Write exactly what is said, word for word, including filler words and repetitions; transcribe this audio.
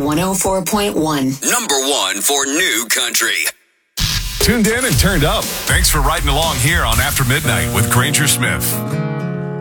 one oh four point one. Number one for new country. Tuned in and turned up. Thanks for riding along here on After Midnight with Granger Smith.